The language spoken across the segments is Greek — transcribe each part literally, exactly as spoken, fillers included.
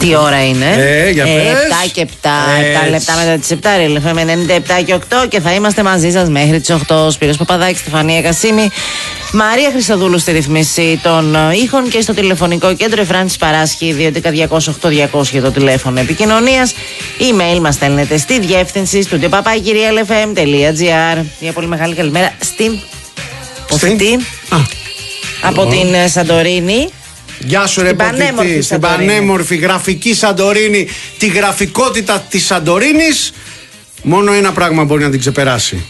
Τι ώρα είναι? Ε, για πες. επτά και επτά. επτά λεπτά μετά τις επτά. Ρελεφέ με ενενήντα επτά και οκτώ και θα είμαστε μαζί σας μέχρι τις οκτώ. Σπύρος Παπαδάκης, Στεφανία Κασίμη, Μαρία Χριστοδούλου στη ρυθμίση των ήχων και στο τηλεφωνικό κέντρο η Φράνσης Παράσχη δύο έντεκα διακόσια οκτώ διακόσια το τηλέφωνο επικοινωνίας. Email μας στέλνετε στη διεύθυνση studio παπάκι real f m dot g r. Μια πολύ μεγάλη καλημέρα στην Ποφητή από την Σαντορίνη. Γεια σου ρε Ποφητή, στην πανέμορφη γραφική Σαντορίνη, τη γραφικότητα της Σαντορίνης. Μόνο ένα πράγμα μπορεί να την ξεπεράσει.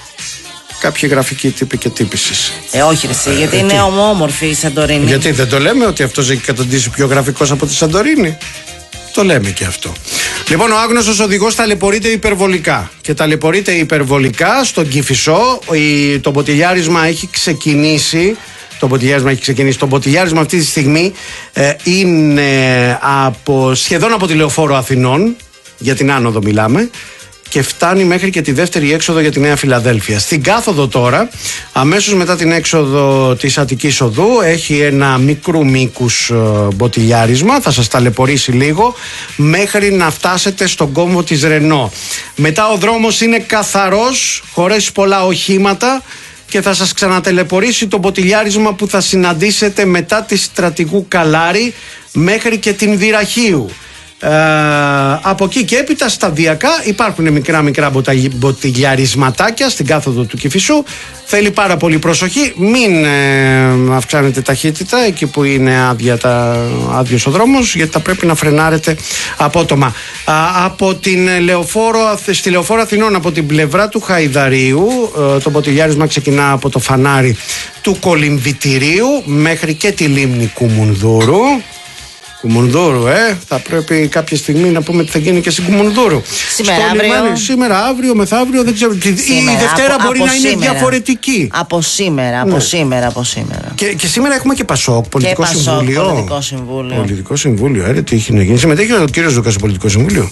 Κάποιοι γραφικοί τύποι και τύπησης. Ε, όχι, εσύ, γιατί ε, είναι τι? Ομόμορφη η Σαντορίνη. Γιατί δεν το λέμε ότι αυτός έχει καταντήσει πιο γραφικός από τη Σαντορίνη? Το λέμε και αυτό. Λοιπόν, ο άγνωστος οδηγός ταλαιπωρείται υπερβολικά. Και ταλαιπωρείται υπερβολικά στον Κηφισό. Το μποτιλιάρισμα έχει ξεκινήσει. Το μποτιλιάρισμα έχει ξεκινήσει. Το μποτιλιάρισμα αυτή τη στιγμή ε, είναι από, σχεδόν από τη Λεωφόρο Αθηνών. Για την άνοδο μιλάμε. Και φτάνει μέχρι και τη δεύτερη έξοδο για τη Νέα Φιλαδέλφεια. Στην κάθοδο τώρα, αμέσως μετά την έξοδο της Αττικής Οδού, έχει ένα μικρού μήκους μποτιλιάρισμα, θα σας ταλαιπωρήσει λίγο, μέχρι να φτάσετε στον κόμβο της Ρενό. Μετά ο δρόμος είναι καθαρός, χωρίς πολλά οχήματα και θα σας ξανατελεπορήσει το μποτιλιάρισμα που θα συναντήσετε μετά τη Στρατηγού Καλάρη μέχρι και την Δυραχείου. Ε, από εκεί και έπειτα σταδιακά υπάρχουν μικρά μικρά μποτιλιαρισματάκια στην κάθοδο του Κηφισού. Θέλει πάρα πολύ προσοχή, μην ε, αυξάνετε ταχύτητα εκεί που είναι άδεια τα, άδειος ο δρόμος, γιατί θα πρέπει να φρενάρετε απότομα. Α, από την Λεωφόρο, στη Λεωφόρο Αθηνών, από την πλευρά του Χαϊδαρίου, ε, το μποτιλιάρισμα ξεκινά από το φανάρι του Κολυμβητηρίου μέχρι και τη λίμνη Κουμουνδούρου. Κουμουνδούρου, ε. Θα πρέπει κάποια στιγμή να πούμε τι θα γίνει και στην Κουμουνδούρου. Σήμερα, στο αύριο. Λιμάνι, σήμερα, αύριο, μεθαύριο, δεν ξέρω. Σήμερα, η Δευτέρα από, μπορεί από να σήμερα. Είναι διαφορετική. Από σήμερα, από ναι. σήμερα, από σήμερα. Και, και σήμερα έχουμε και Πασόκ, πολιτικό και συμβούλιο. Πασόκ, πολιτικό συμβούλιο. Πολιτικό συμβούλιο, ε, τι έχει να γίνει. Συμμετέχει ο κύριος Δούκας στο πολιτικό συμβούλιο.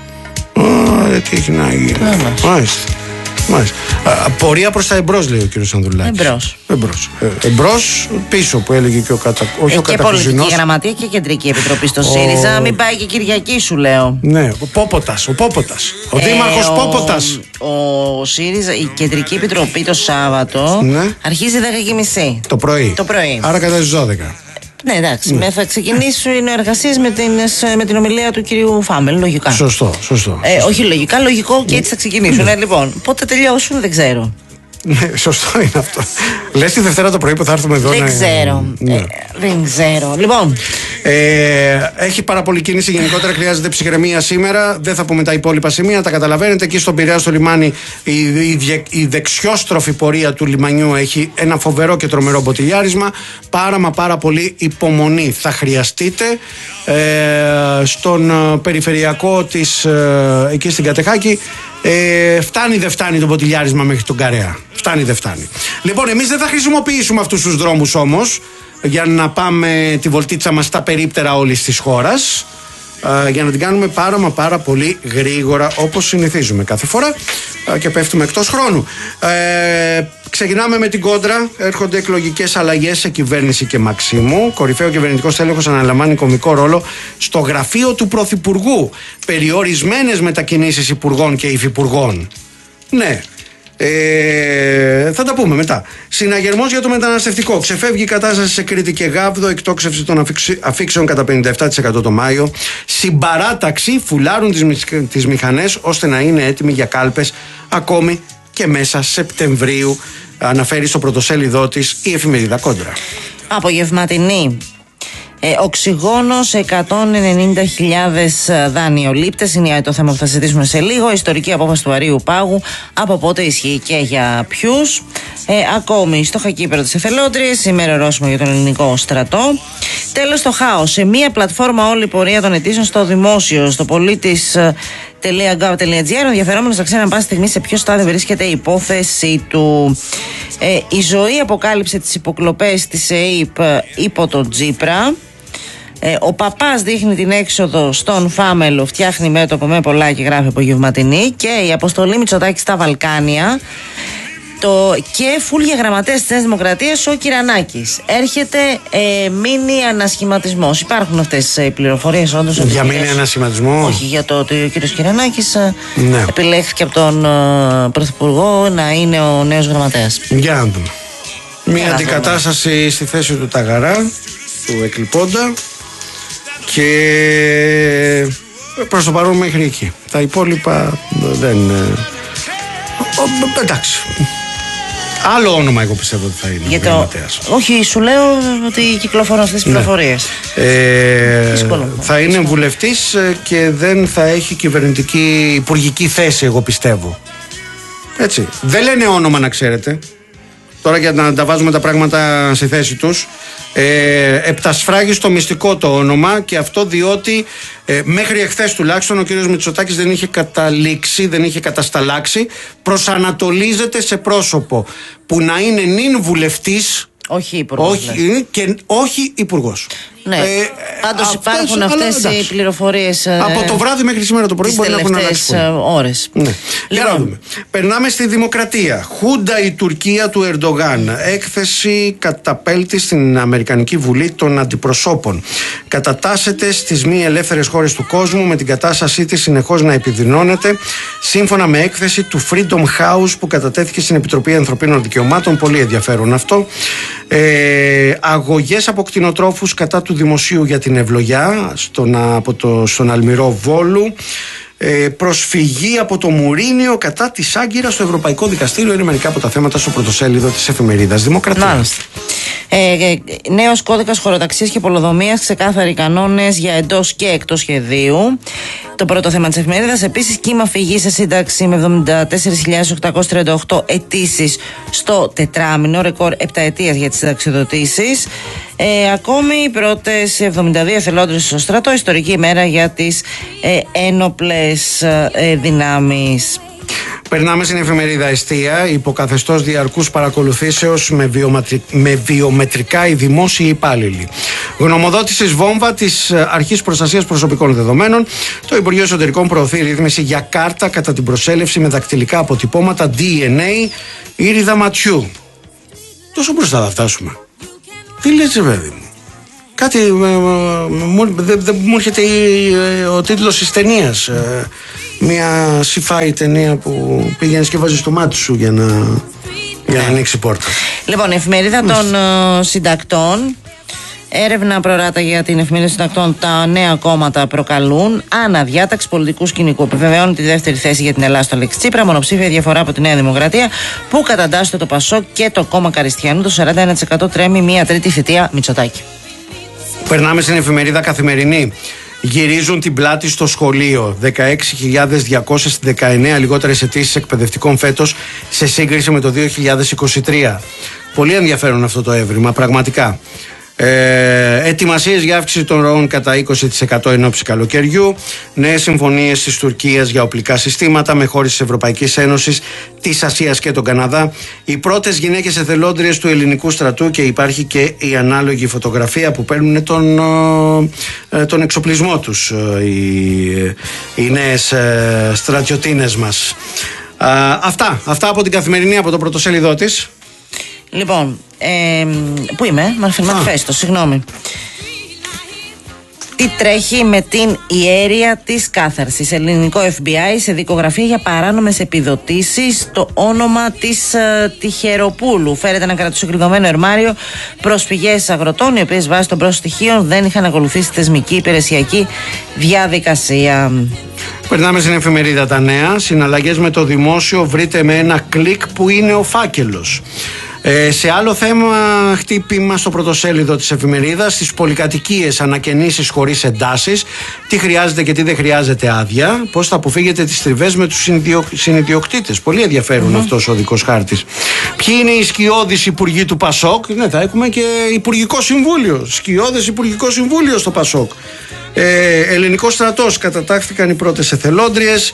Ε, τι έχει να γίνει. Μάλιστα. Μάλιστα. Α, πορεία προς τα εμπρός, λέει ο κύριος Ανδρουλάκης. Εμπρός. Εμπρός. Ε, εμπρός, πίσω που έλεγε και ο κατα... όχι ε, ο κατακουζινός. Και πολιτική γραμματεία και κεντρική επιτροπή στο ο... ΣΥΡΙΖΑ. Μην πάει και Κυριακή, σου λέω. Ναι, ο Πόποτας. Ο, Πόποτας. ο ε, δήμαρχος ο... Πόποτας. Ο... ο ΣΥΡΙΖΑ, η κεντρική επιτροπή το Σάββατο ναι. αρχίζει δέκα και μισή. Το πρωί. Το πρωί. Άρα κατά τις δώδεκα. Ναι, εντάξει. Ναι. Θα ξεκινήσουν οι εργασίες με την, με την ομιλία του κυρίου Φάμελ, λογικά. Σωστό, σωστό. Ε, σωστό. Όχι λογικά, λογικό και έτσι θα ξεκινήσουν. Ναι. Ε, λοιπόν, πότε τελειώσουν, δεν ξέρω. Ναι, σωστό είναι αυτό. Λες τη Δευτέρα το πρωί που θα έρθουμε εδώ. Δεν να... ξέρω. Ναι. Ε, δεν ξέρω. Λοιπόν. Ε, έχει πάρα πολύ κίνηση. Γενικότερα χρειάζεται ψυχραιμία σήμερα. Δεν θα πούμε τα υπόλοιπα σημεία. Τα καταλαβαίνετε. Εκεί στον Πειραιά, στο λιμάνι, η, η, η δεξιόστροφη πορεία του λιμανιού έχει ένα φοβερό και τρομερό μποτιλιάρισμα. Πάρα μα πάρα πολύ υπομονή θα χρειαστείτε. Ε, στον περιφερειακό της, ε, εκεί στην Κατεχάκη. Ε, φτάνει δεν φτάνει το μποτιλιάρισμα μέχρι τον Καρέα. Φτάνει δεν φτάνει. Λοιπόν, εμείς δεν θα χρησιμοποιήσουμε αυτούς τους δρόμους όμως για να πάμε τη βολτίτσα μας στα περίπτερα όλης της χώρας, ε, για να την κάνουμε πάρα μα πάρα πολύ γρήγορα όπως συνηθίζουμε κάθε φορά ε, και πέφτουμε εκτός χρόνου. ε, Ξεκινάμε με την κόντρα. Έρχονται εκλογικές αλλαγές σε κυβέρνηση και Μαξίμου. Κορυφαίο κυβερνητικός τέλεχος αναλαμβάνει κομβικό ρόλο στο γραφείο του Πρωθυπουργού. Περιορισμένες μετακινήσεις υπουργών και υφυπουργών. Ναι. Ε, θα τα πούμε μετά. Συναγερμός για το μεταναστευτικό. Ξεφεύγει η κατάσταση σε Κρήτη και Γάβδο. Εκτόξευση των αφήξεων κατά πενήντα επτά τοις εκατό το Μάιο. Συμπαράταξη φουλάρουν τις, τις μηχανές ώστε να είναι έτοιμοι για κάλπες ακόμη και μέσα Σεπτεμβρίου, αναφέρει στο πρωτοσέλιδό της η εφημερίδα Κόντρα. Απογευματινή. Ε, οξυγόνος, εκατόν ενενήντα χιλιάδες δανειολήπτες είναι το θέμα που θα συζητήσουμε σε λίγο. Ιστορική απόφαση του Αρείου Πάγου. Από πότε ισχύει και για ποιους. Ε, ακόμη στο χακίπερο της Εθελόντριας. Σήμερα ορόσημο για τον ελληνικό στρατό. Τέλος, το χάος. Σε μία πλατφόρμα όλη η πορεία των αιτήσεων στο δημόσιο, στο πολίτης τελεία γκοβ τελεία τζι άρ. Ο ενδιαφερόμενος θα ξέρει αν πάση στιγμή σε ποιο στάδιο βρίσκεται η υπόθεση του. Ε, η ζωή αποκάλυψε τις υποκλοπές της ΕΥΠ υπό τον Τζίπρα. Ε, ο παπάς δείχνει την έξοδο στον Φάμελο, φτιάχνει μέτωπο με πολλά και γράφει απογευματινή. Και η αποστολή Μητσοτάκη στα Βαλκάνια. το και φουλ για γραμματέας της Νέας Δημοκρατίας ο Κυρανάκης. Έρχεται ε, μίνι ανασχηματισμός. Υπάρχουν αυτές οι πληροφορίες όντως. Για μίνι ανασχηματισμό? Όχι, για το ότι ο κύριος Κυρανάκης ναι. επιλέχθηκε από τον ε, Πρωθυπουργό να είναι ο νέος γραμματέας. Για να δούμε. Μια αντικατάσταση στη θέση του Ταγαρά, του εκλειπώντα, και προς το παρόν μέχρι εκεί. Τα υπόλοιπα δεν... εντάξει. Άλλο όνομα εγώ πιστεύω ότι θα είναι. Για το... Όχι, σου λέω ότι κυκλοφορούν αυτές τις πληροφορίες. Ναι. Ε, θα είναι βουλευτής και δεν θα έχει κυβερνητική υπουργική θέση, εγώ πιστεύω. Έτσι. Δεν λένε όνομα, να ξέρετε. Τώρα, για να τα βάζουμε τα πράγματα στη θέση τους, ε, επτασφράγει στο μυστικό το όνομα, και αυτό διότι ε, μέχρι εχθές τουλάχιστον ο κύριος Μητσοτάκης δεν είχε καταλήξει, δεν είχε κατασταλάξει. Προσανατολίζεται σε πρόσωπο που να είναι νυν βουλευτής, όχι υπουργός, όχι, και όχι υπουργός. Ναι. Ε, Πάντως υπάρχουν αυτές οι πληροφορίες από το βράδυ μέχρι σήμερα το πρωί, μπορεί να έχουν αλλάξει ώρες. Ναι. Για να δούμε. Περνάμε στη Δημοκρατία. Χούντα η Τουρκία του Ερντογάν. Έκθεση καταπέλτη στην Αμερικανική Βουλή των Αντιπροσώπων. Κατατάσσεται στις μη ελεύθερες χώρες του κόσμου, με την κατάστασή της συνεχώς να επιδεινώνεται, σύμφωνα με έκθεση του Freedom House που κατατέθηκε στην Επιτροπή Ανθρωπίνων Δικαιωμάτων. Πολύ ενδιαφέρον αυτό. Ε, αγωγές από κτηνοτρόφους κατά του δημοσίου για την ευλογιά στον, από το, στον Αλμυρό Βόλου. Ε, προσφυγή από το Μουρίνιο κατά της Άγκυρας στο Ευρωπαϊκό Δικαστήριο. Είναι μερικά από τα θέματα στο πρωτοσέλιδο της εφημερίδας Δημοκρατία. Ε, ε, νέος κώδικας χωροταξίας και πολεοδομίας, ξεκάθαροι κανόνες για εντός και εκτός σχεδίου. Το πρώτο θέμα της εφημερίδας. Επίσης, κύμα φυγή σε σύνταξη με εβδομήντα τέσσερις χιλιάδες οκτακόσιες τριάντα οκτώ αιτήσεις στο τετράμινο, ρεκόρ επταετίας για τις συνταξιοδοτήσεις. Ε, ακόμη οι πρώτες εβδομήντα δύο εθελόντες στο στρατό, ιστορική ημέρα για τις ε, ένοπλες ε, δυνάμεις. Περνάμε στην εφημερίδα Εστία. Υποκαθεστώς διαρκούς παρακολουθήσεως με, βιομετρι... με βιομετρικά οι δημόσιοι υπάλληλοι. Γνωμοδότησης βόμβα της Αρχής Προστασίας Προσωπικών Δεδομένων. Το Υπουργείο Εσωτερικών προωθεί ρύθμιση για κάρτα κατά την προσέλευση με δακτυλικά αποτυπώματα ντι εν έι ήριδα ματιού. Τόσο μπροστά θα φτάσουμε. Τι λες, ρε παιδί μου? Κάτι δεν μου έρχεται ο τίτλος της ταινίας. Μια sci-fi ταινία που πήγαινες και βάζεις το μάτι σου για να, για να ανοίξει πόρτα. Λοιπόν, η εφημερίδα των uh, συντακτών. Έρευνα προράτα για την εφημερίδα των συντακτών. Τα νέα κόμματα προκαλούν αναδιάταξη πολιτικού σκηνικού. Επιβεβαιώνει τη δεύτερη θέση για την Ελλάδα στο Αλέξη Τσίπρα. Μονοψήφια διαφορά από τη Νέα Δημοκρατία, που καταντάσσεται το Πασόκ και το κόμμα Καριστιανού. Το σαράντα ένα τοις εκατό τρέμει μια τρίτη θητεία Μητσοτάκη. Περνάμε στην εφημερίδα Καθημερινή. Γυρίζουν την πλάτη στο σχολείο. δεκαέξι χιλιάδες διακόσιες δεκαεννέα λιγότερες αιτήσεις εκπαιδευτικών φέτος σε σύγκριση με το δύο χιλιάδες είκοσι τρία. Πολύ ενδιαφέρον αυτό το έβριμα, πραγματικά. Ε, ετοιμασίες για αύξηση των ροών κατά είκοσι τοις εκατό εν ώψη καλοκαιριού. Νέες συμφωνίες της Τουρκίας για οπλικά συστήματα με χώρες της Ευρωπαϊκής Ένωσης, της Ασίας και τον Καναδά. Οι πρώτες γυναίκες εθελόντριες του ελληνικού στρατού, και υπάρχει και η ανάλογη φωτογραφία που παίρνουν τον, τον εξοπλισμό τους οι, οι νέες στρατιωτίνες μας. Α, αυτά, αυτά από την Καθημερινή, από το πρωτοσέλιδό της. Λοιπόν, ε, πού είμαι, Μανιφέστο, συγγνώμη. Τι τρέχει με την ιέρια της κάθαρσης? Ελληνικό εφ μπι άι σε δικογραφία για παράνομες επιδοτήσεις. Το όνομα της ε, Τυχεροπούλου. Φέρεται ένα κρατοσυγκριτωμένο ερμάριο προσφυγές αγροτών, οι οποίες βάσει των πρώτων στοιχείων δεν είχαν ακολουθήσει θεσμική υπηρεσιακή διαδικασία. Περνάμε στην εφημερίδα Τα Νέα. Συναλλαγές με το δημόσιο, βρείτε με ένα κλικ που είναι ο φάκελος. Ε, σε άλλο θέμα, χτύπημα στο πρωτοσέλιδο της εφημερίδας, στις πολυκατοικίες, ανακαινήσεις χωρίς εντάσεις, τι χρειάζεται και τι δεν χρειάζεται άδεια, πώς θα αποφύγετε τις τριβές με τους συνιδιοκτήτες. Πολύ ενδιαφέρον mm-hmm. αυτός ο δικός χάρτης. Ποιοι είναι οι σκιώδεις υπουργοί του Πασόκ? Ναι, θα έχουμε και υπουργικό συμβούλιο. Σκιώδες υπουργικό συμβούλιο στο Πασόκ. Ε, ελληνικός στρατός, κατατάχθηκαν οι πρώτες εθελόντριες.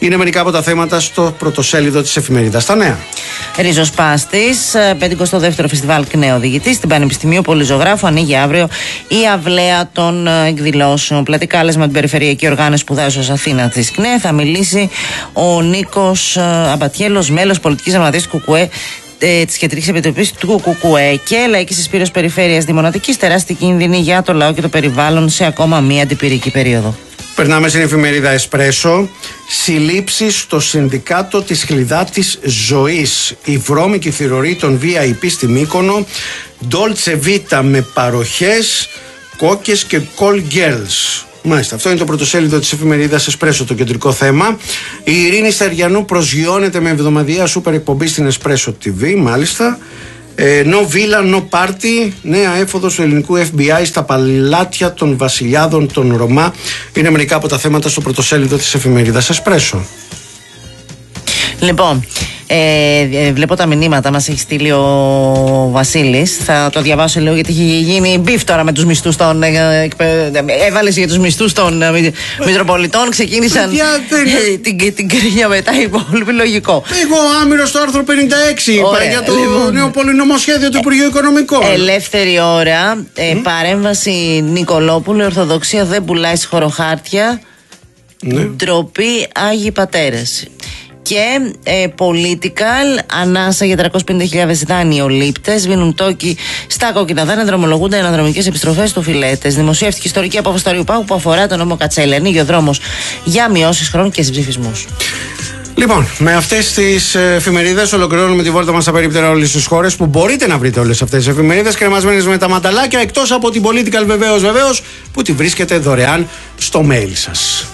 Είναι μερικά από τα θέματα στο πρωτοσέλιδο της εφημερίδας Τα Νέα. Ριζοσπάστης, πενηκοστό δεύτερο Φεστιβάλ ΚΝΕ Οδηγητής στην Πανεπιστημίου Πολυζωγράφου. Ανοίγει αύριο η αυλαία των εκδηλώσεων. Πλατή κάλεσμα την Περιφερειακή Οργάνωση Σπουδάσεως Αθήνα της ΚΝΕ. Θα μιλήσει ο Νίκος Αμπατιέλος, μέλος πολιτικής γραμματείας του ΚΚΕ, της Κεντρικής Επιτροπής του ΚΚΕ, και Λαϊκής Εισπύρος Περιφέρειας Δημονατικής. Τεράστιοι κίνδυνοι για το λαό και το περιβάλλον σε ακόμα μία αντιπυρική περίοδο. Περνάμε στην εφημερίδα Εσπρέσο. Συλλήψεις στο Συνδικάτο της Χλιδάτης Ζωής. Η βρώμικη θηρορή των βι άι πι στη Μύκονο. Dolce Vita με παροχές, κόκκες και call girls. Μάλιστα, αυτό είναι το πρωτοσέλιδο της εφημερίδας Εσπρέσο, το κεντρικό θέμα. Η Ειρήνη Στεριανού προσγειώνεται με εβδομαδιαία σούπερ εκπομπή στην Εσπρέσο τι βι, μάλιστα. Ε, no villa, no party. Νέα έφοδος του ελληνικού εφ μπι άι στα παλάτια των βασιλιάδων των Ρωμά. Είναι μερικά από τα θέματα στο πρωτοσέλιδο της εφημερίδας Εσπρέσο. Λοιπόν, ε, βλέπω τα μηνύματα, μας έχει στείλει ο Βασίλης. Θα το διαβάσω λίγο, γιατί έχει γίνει μπιφ τώρα με τους μισθούς των. Ε, ε, έβαλες για τους μισθούς των ε, Μητροπολιτών. Ξεκίνησαν ε, την, την κρίνια μετά, οι υπόλοιποι. Λογικό. Εγώ άμυρο στο άρθρο πενήντα έξι είπα για το λοιπόν, νέο πολυνομοσχέδιο του Υπουργείου Οικονομικών. Ελεύθερη ώρα. Ε, mm. Παρέμβαση Νικολόπουλου. Η Ορθοδοξία δεν πουλάει σχοροχάρτια. Ναι. Ντροπή Άγιοι Πατέρες. Και ε, political, ανάσα για τριακόσιες πενήντα χιλιάδες δανειολήπτες. Σβήνουν τόκοι στα κόκκινα δάνεια, δρομολογούνται αναδρομικές επιστροφές του Φιλέτες. Δημοσιεύτηκε ιστορική απόφαση του Αριουπάγου που αφορά τον νόμο Κατσέλη. Ανοίγει ο δρόμος για μειώσεις χρόνου και συμψηφισμούς. Λοιπόν, με αυτές τις εφημερίδες ολοκληρώνουμε τη βόλτα μας στα περίπτερα όλες τις χώρες, που μπορείτε να βρείτε όλες αυτές τις εφημερίδες κρεμασμένες με τα μανταλάκια, εκτός από την political βεβαίως, βεβαίως, που τη βρίσκετε δωρεάν στο mail σας.